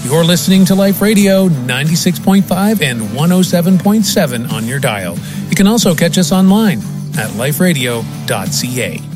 You're listening to Life Radio 96.5 and 107.7 on your dial. You can also catch us online at liferadio.ca.